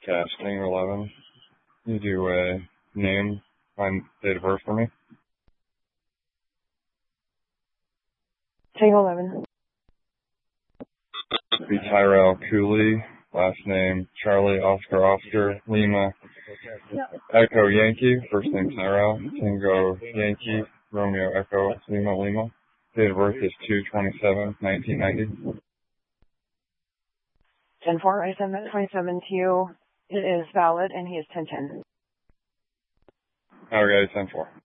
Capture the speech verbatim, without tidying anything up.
casting eleven. You do a name, find date of birth for me. Tango eleven. Be Tyrell Cooley, last name Charlie Oscar Oscar Lima Echo Yankee, first name Tyrell, Tango Yankee Romeo Echo Lima Lima. Date of birth is two twenty-seven nineteen ninety. ten four, I send that twenty-seven to you. It is valid, and he is ten ten. Okay, ten four.